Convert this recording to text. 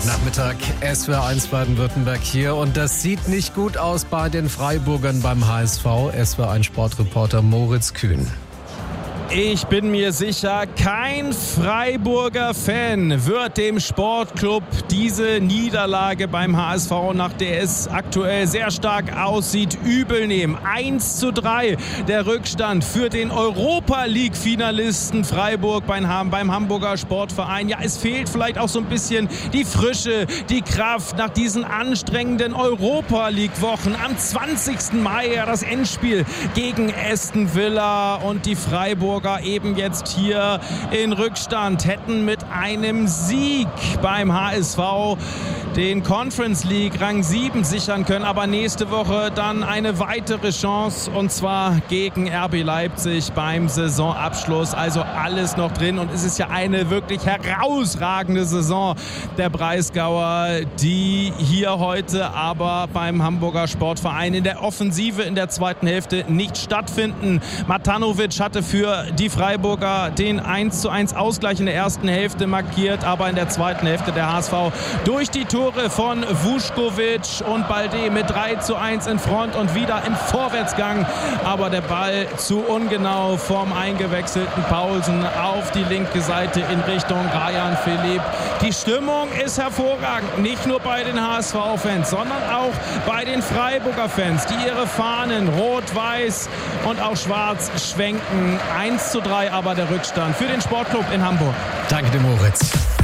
Nachmittag, SWR1 Baden-Württemberg hier. Und das sieht nicht gut aus bei den Freiburgern beim HSV. SWR1 Sportreporter Moritz Kühn. Ich bin mir sicher, kein Freiburger Fan wird dem Sportclub diese Niederlage beim HSV, nach der es aktuell sehr stark aussieht, übel nehmen. 1:3 der Rückstand für den Europa-League-Finalisten Freiburg beim Hamburger Sportverein. Ja, es fehlt vielleicht auch so ein bisschen die Frische, die Kraft nach diesen anstrengenden Europa-League-Wochen. Am 20. Mai ja das Endspiel gegen Aston Villa, und die Freiburger eben jetzt hier in Rückstand hätten mit einem Sieg beim HSV den Conference League Rang 7 sichern können, aber nächste Woche dann eine weitere Chance, und zwar gegen RB Leipzig beim Saisonabschluss. Also alles noch drin, und es ist ja eine wirklich herausragende Saison der Breisgauer, die hier heute aber beim Hamburger Sportverein in der Offensive in der zweiten Hälfte nicht stattfinden. Matanovic hatte für die Freiburger den 1:1 Ausgleich in der ersten Hälfte markiert, aber in der zweiten Hälfte der HSV durch die Tore von Vušković und Balde mit 3:1 in Front und wieder im Vorwärtsgang, aber der Ball zu ungenau vom eingewechselten Paulsen auf die linke Seite in Richtung Rayan Philipp. Die Stimmung ist hervorragend, nicht nur bei den HSV-Fans, sondern auch bei den Freiburger Fans, die ihre Fahnen rot-weiß und auch schwarz schwenken. 1:3 aber der Rückstand für den Sportclub in Hamburg. Danke dir, Moritz.